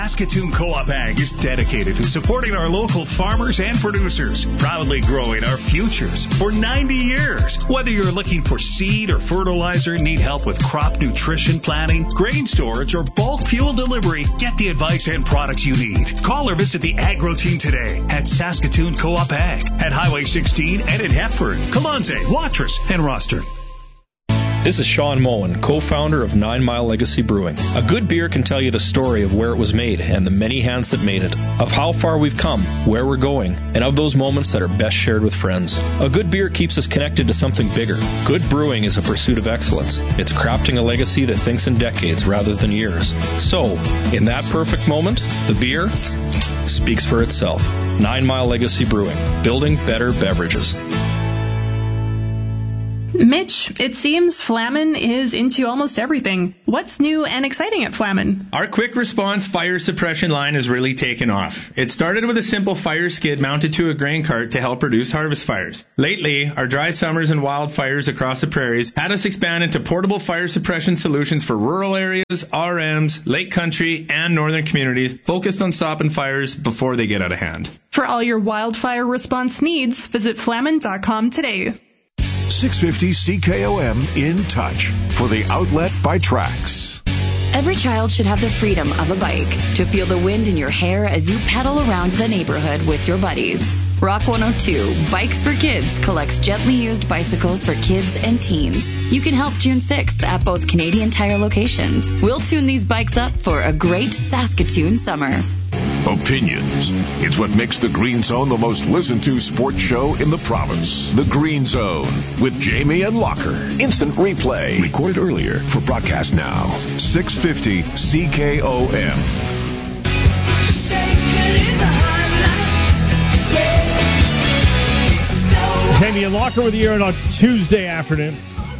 Saskatoon Co-op Ag is dedicated to supporting our local farmers and producers, proudly growing our futures for 90 years. Whether you're looking for seed or fertilizer, need help with crop nutrition planning, grain storage, or bulk fuel delivery, get the advice and products you need. Call or visit the Agro Team today at Saskatoon Co-op Ag at Highway 16 and in Hepburn, Kalanze, Watrous, and Roster. This is Sean Mullen, co-founder of 9 Mile Legacy Brewing. A good beer can tell you the story of where it was made and the many hands that made it, of how far we've come, where we're going, and of those moments that are best shared with friends. A good beer keeps us connected to something bigger. Good brewing is a pursuit of excellence. It's crafting a legacy that thinks in decades rather than years. So, in that perfect moment, the beer speaks for itself. 9 Mile Legacy Brewing, building better beverages. Mitch, it seems Flamin is into almost everything. What's new and exciting at Flamin? Our quick response fire suppression line has really taken off. It started with a simple fire skid mounted to a grain cart to help reduce harvest fires. Lately, our dry summers and wildfires across the prairies had us expand into portable fire suppression solutions for rural areas, RMs, lake country, and northern communities focused on stopping fires before they get out of hand. For all your wildfire response needs, visit flamin.com today. 650 CKOM In Touch for the outlet by Trax. Every child should have the freedom of a bike to feel the wind in your hair as you pedal around the neighborhood with your buddies. Rock 102, Bikes for Kids, collects gently used bicycles for kids and teens. You can help June 6th at both Canadian Tire locations. We'll tune these bikes up for a great Saskatoon summer. Opinions. It's what makes the Green Zone the most listened to sports show in the province. The Green Zone with Jamie and Locker. Instant replay. Recorded earlier for broadcast now. 650 CKOM. Jamie and Locker with you on a Tuesday afternoon.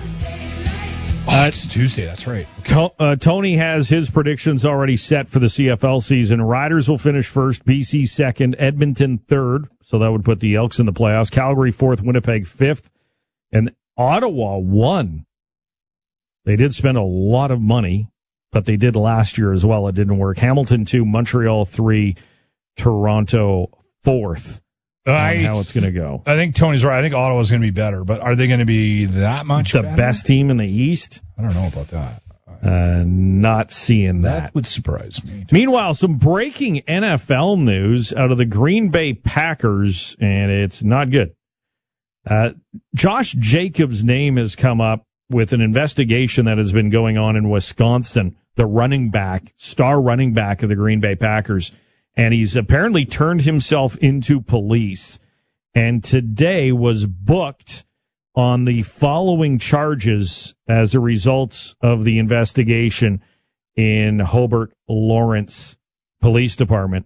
It's Tuesday, that's right. Okay. Tony has his predictions already set for the CFL season. Riders will finish first, BC second, Edmonton third, so that would put the Elks in the playoffs. Calgary fourth, Winnipeg fifth, and Ottawa won. They did spend a lot of money, but they did last year as well. It didn't work. Hamilton 2, Montreal 3, Toronto 4th. How it's going to go. I think Tony's right. I think Ottawa's going to be better, but are they going to be that much the better? Best team in the East? I don't know about that. Not seeing that. That would surprise me. Meanwhile, some breaking NFL news out of the Green Bay Packers, and it's not good. Josh Jacobs' name has come up with an investigation that has been going on in Wisconsin, the star running back of the Green Bay Packers. And he's apparently turned himself into police, and today was booked on the following charges as a result of the investigation in Hobart Lawrence Police Department.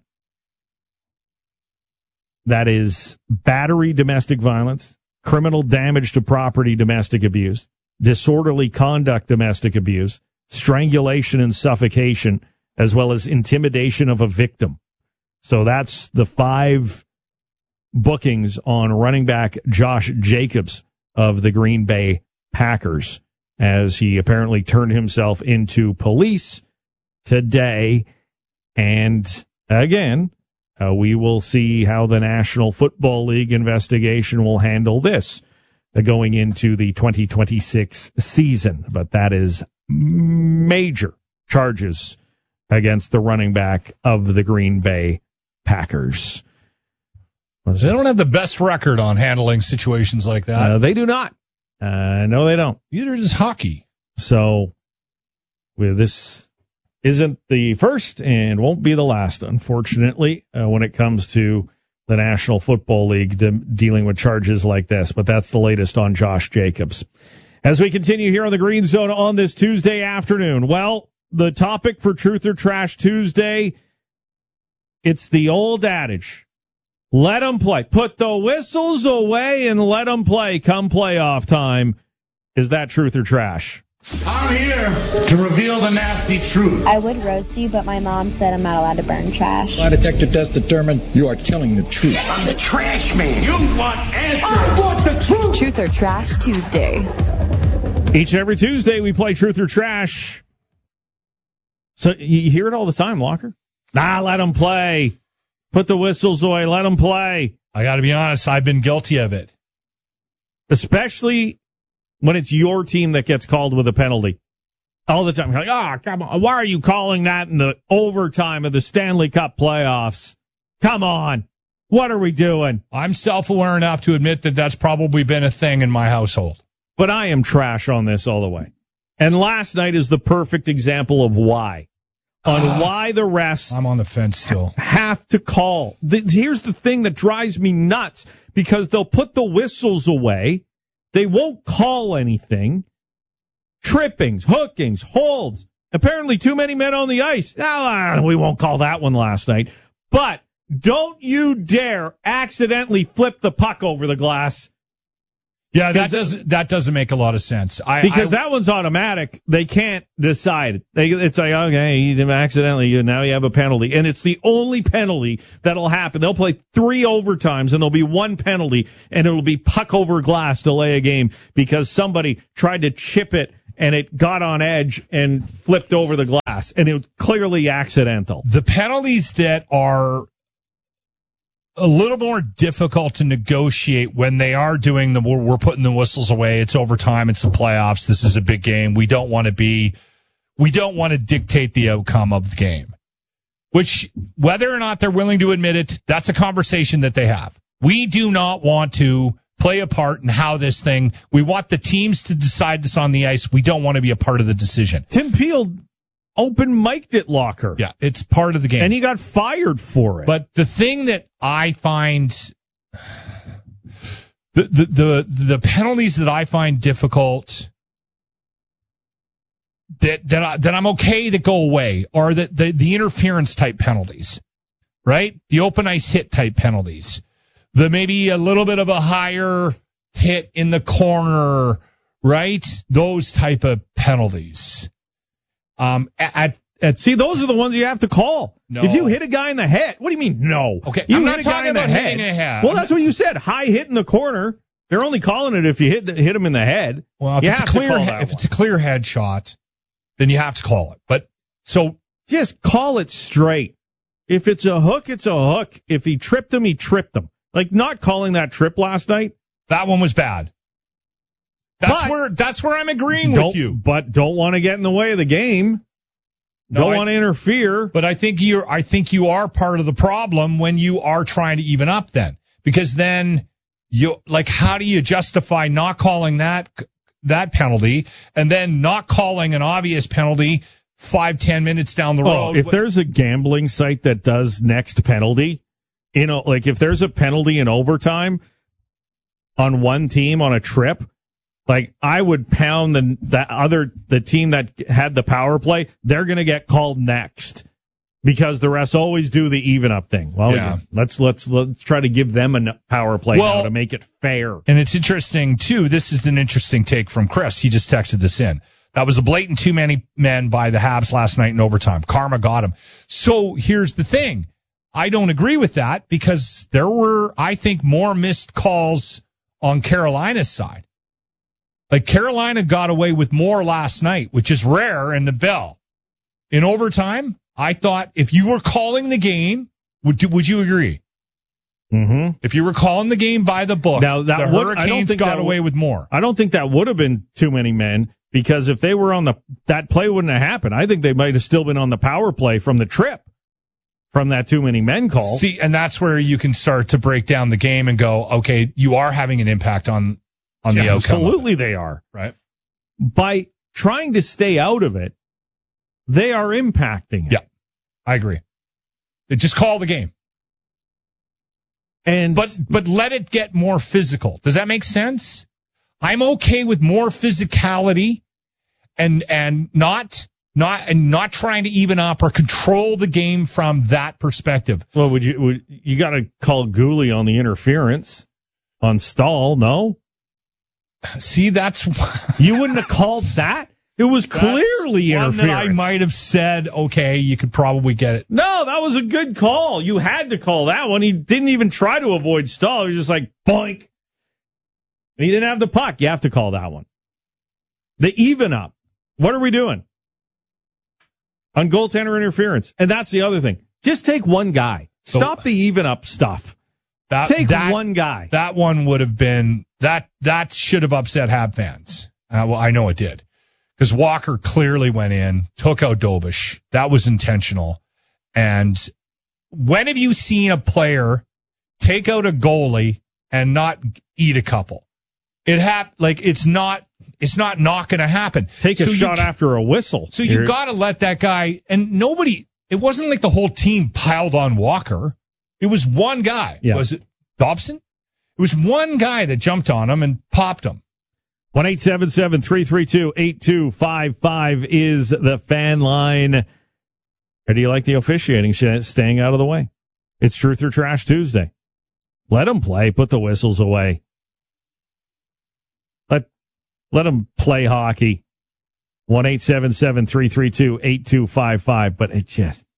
That is battery, domestic violence, criminal damage to property, domestic abuse, disorderly conduct, domestic abuse, strangulation and suffocation, as well as intimidation of a victim. So that's the 5 bookings on running back Josh Jacobs of the Green Bay Packers, as he apparently turned himself into police today. And again, we will see how the National Football League investigation will handle this going into the 2026 season. But that is major charges against the running back of the Green Bay Packers. They don't have the best record on handling situations like that. They do not. No, they don't. Neither does hockey. So, this isn't the first and won't be the last, unfortunately, when it comes to the National Football League dealing with charges like this. But that's the latest on Josh Jacobs. As we continue here on the Green Zone on this Tuesday afternoon, well, the topic for Truth or Trash Tuesday, it's the old adage. Let them play. Put the whistles away and let them play come playoff time. Is that truth or trash? I'm here to reveal the nasty truth. I would roast you, but my mom said I'm not allowed to burn trash. Lie detector test determined you are telling the truth. I'm the trash man. You want answers. I want the truth. Truth or Trash Tuesday. Each and every Tuesday we play Truth or Trash. So you hear it all the time, Locker. Let them play. Put the whistles away. Let them play. I got to be honest, I've been guilty of it. Especially when it's your team that gets called with a penalty. All the time. You're like, come on. Why are you calling that in the overtime of the Stanley Cup playoffs? Come on. What are we doing? I'm self-aware enough to admit that that's probably been a thing in my household. But I am trash on this all the way. And last night is the perfect example of why. On why the refs I'm on the fence still. Have to call. Here's the thing that drives me nuts, because they'll put the whistles away. They won't call anything. Trippings, hookings, holds. Apparently too many men on the ice. We won't call that one last night. But don't you dare accidentally flip the puck over the glass. Yeah, that doesn't make a lot of sense. Because that one's automatic. They can't decide. It's like, okay, you accidentally, now you have a penalty. And it's the only penalty that'll happen. They'll play 3 overtimes, and there'll be 1 penalty, and it'll be puck over glass, delay a game, because somebody tried to chip it, and it got on edge and flipped over the glass. And it was clearly accidental. The penalties that are a little more difficult to negotiate when they are doing we're putting the whistles away. It's overtime. It's the playoffs. This is a big game. We don't want to dictate the outcome of the game, which whether or not they're willing to admit it, that's a conversation that they have. We do not want to play a part in how we want the teams to decide this on the ice. We don't want to be a part of the decision. Tim Peel open mic'd it, Locker. Yeah, it's part of the game. And he got fired for it. But the thing that I find, the penalties that I find difficult, that I'm okay that go away, are the interference type penalties, right? The open ice hit type penalties. The maybe a little bit of a higher hit in the corner, right? Those type of penalties. See, those are the ones you have to call. No. If you hit a guy in the head, what do you mean no? Okay, you I'm hit not a guy talking in the about head. hitting a head. Well, that's what you said. High hit in the corner. They're only calling it if you hit him in the head. Well, if it's a clear headshot, then you have to call it. But so just call it straight. If it's a hook, it's a hook. If he tripped him, he tripped him. Like not calling that trip last night. That one was bad. That's where I'm agreeing with you. But don't want to get in the way of the game. Don't want to interfere. But I think you are part of the problem when you are trying to even up then. Because then how do you justify not calling that penalty and then not calling an obvious penalty 5-10 minutes down the road? If there's a gambling site that does next penalty, like if there's a penalty in overtime on one team on a trip, like I would pound the team that had the power play. They're going to get called next because the refs always do the even up thing. Well, yeah. Let's try to give them a power play now to make it fair. And it's interesting too. This is an interesting take from Chris. He just texted this in. That was a blatant too many men by the Habs last night in overtime. Karma got him. So here's the thing. I don't agree with that because there were, I think, more missed calls on Carolina's side. Like Carolina got away with more last night, which is rare in the Bell. In overtime, I thought if you were calling the game, would you agree? Mm-hmm. If you were calling the game by the book, now, the Hurricanes got away with more. I don't think that would have been too many men because if they were on that play wouldn't have happened. I think they might have still been on the power play from the trip. From that too many men call. See, and that's where you can start to break down the game and go, okay, you are having an impact on the outcome. Absolutely they are. Right. By trying to stay out of it, they are impacting it. Yeah, I agree. Just call the game. But let it get more physical. Does that make sense? I'm okay with more physicality and not trying to even up or control the game from that perspective. Well, you got to call Gooley on the interference on Stahl, no? See, that's you wouldn't have called that. It was clearly interference. One that I might have said, okay, you could probably get it. No, that was a good call. You had to call that one. He didn't even try to avoid Stahl. He was just like boink. He didn't have the puck. You have to call that one. The even up. What are we doing? On goaltender interference. And that's the other thing. Just take one guy. Stop the even up stuff. Take one guy. That one would have been that should have upset Hab fans. Well, I know it did, because Walker clearly went in, took out Dobish. That was intentional. And when have you seen a player take out a goalie and not eat a couple? It's not going to happen. Take a shot after a whistle. So you got to let that guy, and it wasn't like the whole team piled on Walker. It was one guy. Yeah. Was it Dobson? It was one guy that jumped on him and popped him. 1-877-332-8255 is the fan line. Or do you like the officiating staying out of the way? It's Truth or Trash Tuesday. Let them play. Put the whistles away. Let them play hockey. 1-877-332-8255. But it just...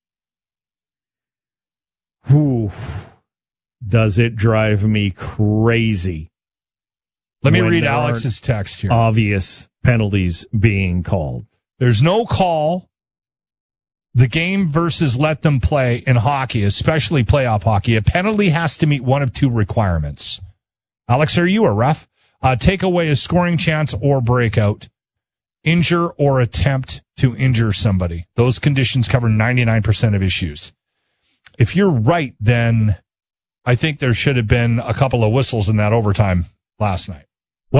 does it drive me crazy. Let me read Alex's text here. Obvious penalties being called. There's no call. The game versus let them play in hockey, especially playoff hockey. A penalty has to meet one of two requirements. Alex, are you a ref? Take away a scoring chance or breakout. Injure or attempt to injure somebody. Those conditions cover 99% of issues. If you're right, then I think there should have been a couple of whistles in that overtime last night.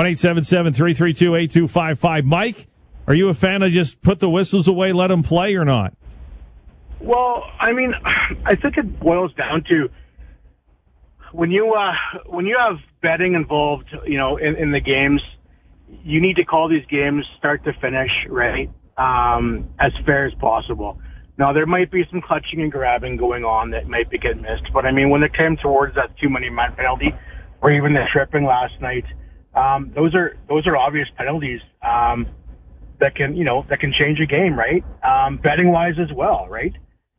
1-877-332-8255. Mike, are you a fan of just put the whistles away, let them play, or not? Well, I mean, I think it boils down to when you have betting involved, in the games, you need to call these games start to finish, right? As fair as possible. Now, there might be some clutching and grabbing going on that might be getting missed, but I mean, when it came towards that too many man penalty, or even the tripping last night, those are obvious penalties that can change a game, right? Betting wise as well, right?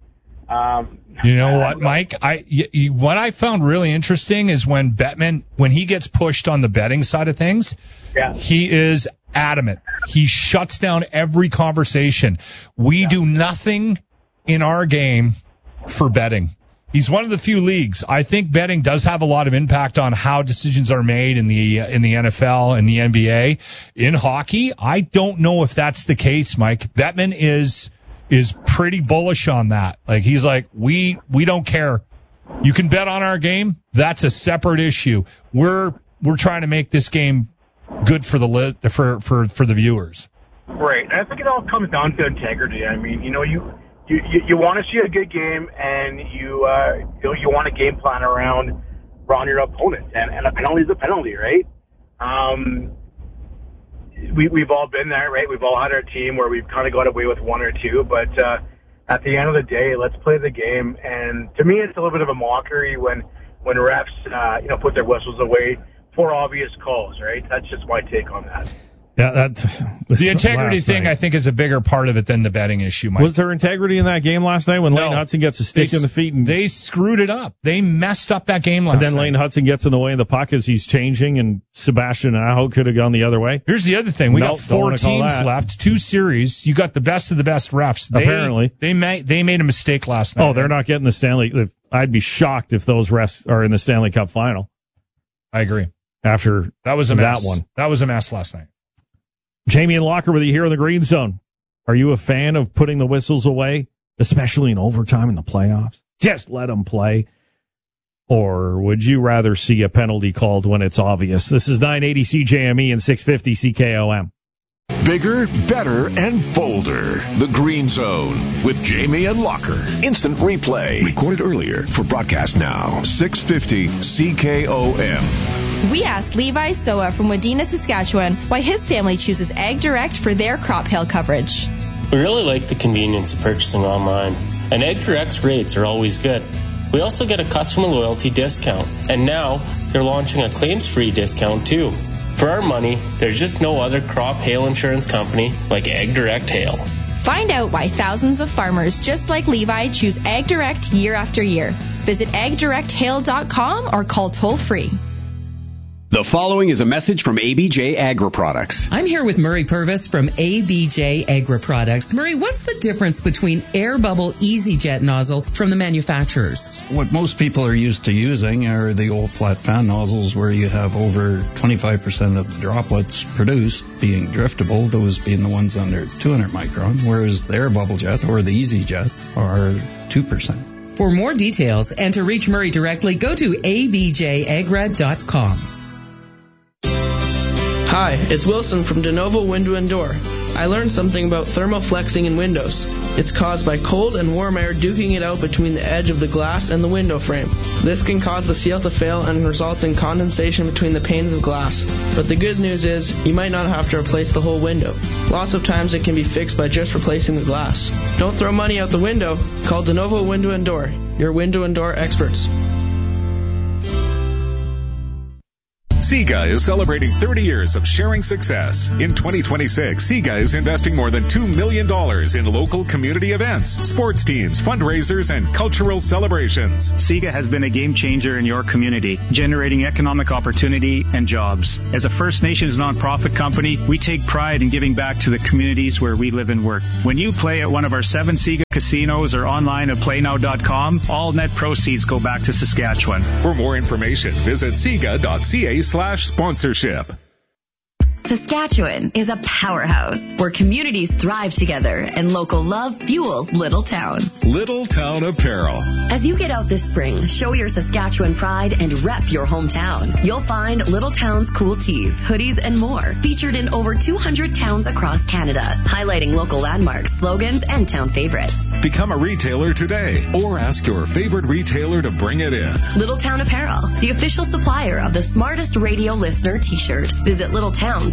You know what, Mike? What I found really interesting is when Bettman, when he gets pushed on the betting side of things, he is adamant. He shuts down every conversation. We do nothing in our game for betting. He's one of the few leagues. I think betting does have a lot of impact on how decisions are made in the NFL and the NBA. In hockey, I don't know if that's the case, Mike. Bettman is pretty bullish on that. Like, he's like, we don't care. You can bet on our game. That's a separate issue. We're trying to make this game good for the viewers. Right. I think it all comes down to integrity. I mean, you want to see a good game, and you want a game plan around your opponent, and a penalty is a penalty, right? We've all been there, right? We've all had our team where we've kind of got away with one or two, but at the end of the day, let's play the game. And to me, it's a little bit of a mockery when refs put their whistles away for obvious calls, right? That's just my take on that. Yeah, the integrity thing, I think, is a bigger part of it than the betting issue, Mike. Was there integrity in that game last night when Lane Hudson gets a stick in the feet? And they screwed it up. They messed up that game last night. And then Lane Hudson gets in the way of the puck as he's changing, and Sebastian Aho could have gone the other way. Here's the other thing. We got 4 teams left, 2 series. You got the best of the best refs. Apparently. They made a mistake last night. Oh, they're not getting the Stanley. I'd be shocked if those refs are in the Stanley Cup final. I agree. After that was a mess. That one. That was a mess last night. Jamie and Locker with you here in the Green Zone. Are you a fan of putting the whistles away, especially in overtime in the playoffs? Just let them play. Or would you rather see a penalty called when it's obvious? This is 980 CJME and 650 CKOM. Bigger, better, and bolder. The Green Zone with Jamie and Locker. Instant replay. Recorded earlier for broadcast now. 650 CKOM. We asked Levi Soa from Wadena, Saskatchewan, why his family chooses Ag Direct for their crop hail coverage. We really like the convenience of purchasing online, and Ag Direct's rates are always good. We also get a customer loyalty discount, and now they're launching a claims-free discount too. For our money, there's just no other crop hail insurance company like Ag Direct Hail. Find out why thousands of farmers just like Levi choose Ag Direct year after year. Visit agdirecthail.com or call toll-free. The following is a message from ABJ Agri-Products. I'm here with Murray Purvis from ABJ Agri-Products. Murray, what's the difference between Air Bubble EasyJet nozzle from the manufacturers? What most people are used to using are the old flat fan nozzles where you have over 25% of the droplets produced being driftable, those being the ones under 200 micron, whereas the Air Bubble Jet or the EasyJet are 2%. For more details and to reach Murray directly, go to abjagra.com. Hi, it's Wilson from DeNovo Window and Door. I learned something about thermoflexing in windows. It's caused by cold and warm air duking it out between the edge of the glass and the window frame. This can cause the seal to fail and results in condensation between the panes of glass. But the good news is, you might not have to replace the whole window. Lots of times it can be fixed by just replacing the glass. Don't throw money out the window. Call DeNovo Window and Door, your window and door experts. SIGA is celebrating 30 years of sharing success. In 2026, SIGA is investing more than $2 million in local community events, sports teams, fundraisers, and cultural celebrations. SIGA has been a game changer in your community, generating economic opportunity and jobs. As a First Nations nonprofit company, we take pride in giving back to the communities where we live and work. When you play at one of our 7 SIGA casinos or online at playnow.com, all net proceeds go back to Saskatchewan. For more information, visit siga.ca/sponsorship. Saskatchewan is a powerhouse where communities thrive together and local love fuels little towns. Little Town Apparel. As you get out this spring, show your Saskatchewan pride and rep your hometown. You'll find Little Town's cool tees, hoodies, and more featured in over 200 towns across Canada, highlighting local landmarks, slogans, and town favorites. Become a retailer today or ask your favorite retailer to bring it in. Little Town Apparel, the official supplier of the smartest radio listener t-shirt. Visit littletowns.com.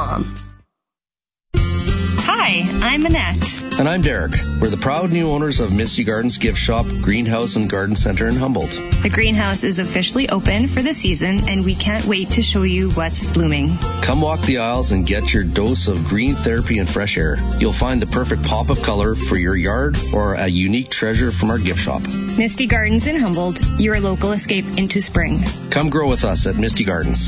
Hi, I'm Annette. And I'm Derek. We're the proud new owners of Misty Gardens Gift Shop, Greenhouse, and Garden Center in Humboldt. The greenhouse is officially open for the season, and we can't wait to show you what's blooming. Come walk the aisles and get your dose of green therapy and fresh air. You'll find the perfect pop of color for your yard or a unique treasure from our gift shop. Misty Gardens in Humboldt, your local escape into spring. Come grow with us at Misty Gardens.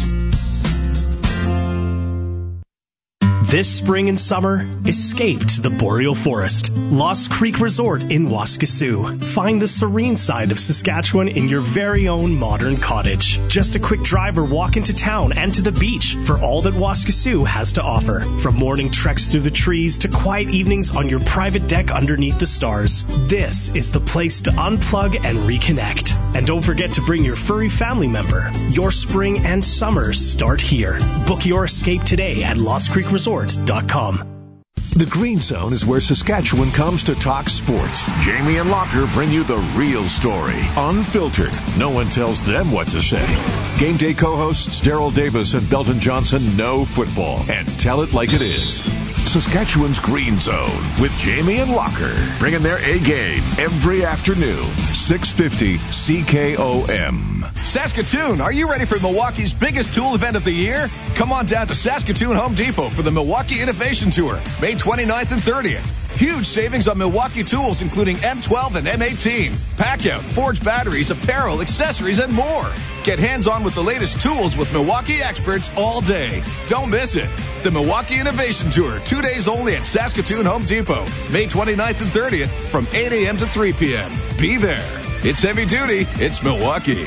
This spring and summer, escape to the Boreal Forest. Lost Creek Resort in Waskesiu. Find the serene side of Saskatchewan in your very own modern cottage. Just a quick drive or walk into town and to the beach for all that Waskesiu has to offer. From morning treks through the trees to quiet evenings on your private deck underneath the stars. This is the place to unplug and reconnect. And don't forget to bring your furry family member. Your spring and summer start here. Book your escape today at LostCreekResort.com. The Green Zone is where Saskatchewan comes to talk sports. Jamie and Locker bring you the real story, unfiltered. No one tells them what to say. Game day co-hosts Daryl Davis and Belton Johnson know football and tell it like it is. Saskatchewan's Green Zone with Jamie and Locker, bringing their A game every afternoon, 650 CKOM. Saskatoon, are you ready for Milwaukee's biggest tool event of the year? Come on down to Saskatoon Home Depot for the Milwaukee Innovation Tour, May 29th and 30th. Huge savings on Milwaukee tools, including M12 and M18, Packout, Forge batteries, apparel, accessories, and more. Get hands-on with the latest tools with Milwaukee experts all day. Don't miss it. The Milwaukee Innovation Tour, 2 days only at Saskatoon Home Depot, May 29th and 30th from 8 a.m. to 3 p.m. Be there. It's heavy duty. It's Milwaukee.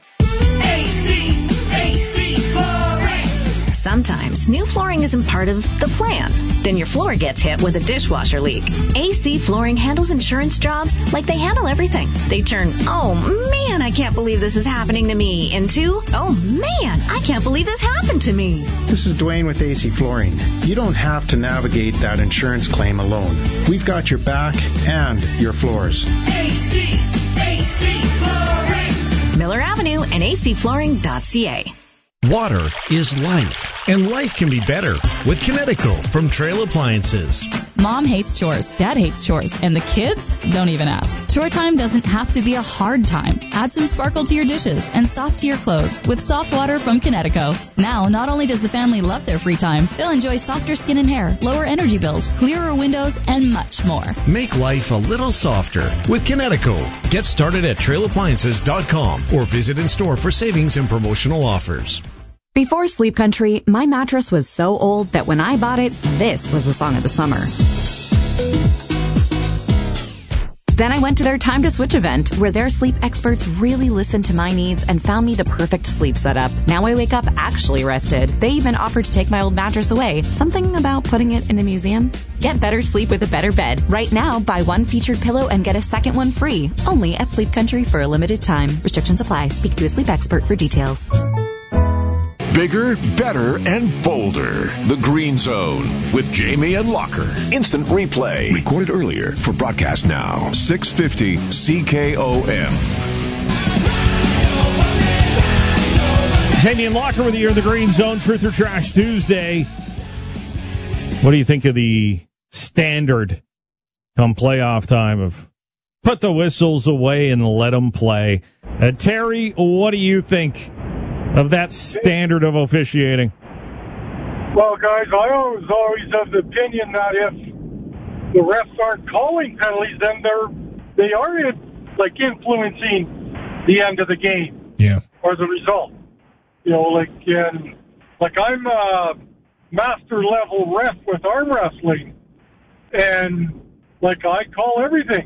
AC Flooring. Sometimes new flooring isn't part of the plan. Then your floor gets hit with a dishwasher leak. AC Flooring handles insurance jobs like they handle everything. They turn, oh man, I can't believe this is happening to me, into, oh man, I can't believe this happened to me. This is Dwayne with AC Flooring. You don't have to navigate that insurance claim alone. We've got your back and your floors. AC Flooring. Miller Avenue and acflooring.ca. Water is life, and life can be better with Kinetico from Trail Appliances. Mom hates chores, Dad hates chores, and the kids don't even ask. Chore time doesn't have to be a hard time. Add some sparkle to your dishes and soft to your clothes with soft water from Kinetico. Now, not only does the family love their free time, they'll enjoy softer skin and hair, lower energy bills, clearer windows, and much more. Make life a little softer with Kinetico. Get started at trailappliances.com or visit in store for savings and promotional offers. Before Sleep Country, my mattress was so old that when I bought it, this was the song of the summer. Then I went to their Time to Switch event, where their sleep experts really listened to my needs and found me the perfect sleep setup. Now I wake up actually rested. They even offered to take my old mattress away. Something about putting it in a museum? Get better sleep with a better bed. Right now, buy one featured pillow and get a second one free. Only at Sleep Country for a limited time. Restrictions apply. Speak to a sleep expert for details. Bigger, better, and bolder. The Green Zone with Jamie and Locker. Instant replay. Recorded earlier for broadcast now. 650 CKOM. Jamie and Locker with you here in the Green Zone. Truth or Trash Tuesday. What do you think of the standard come playoff time of put the whistles away and let them play? Terry, what do you think of that standard of officiating? Well, guys, I always have the opinion that if the refs aren't calling penalties, then they are influencing the end of the game. Yeah. Or the result. I'm a master level ref with arm wrestling, and I call everything.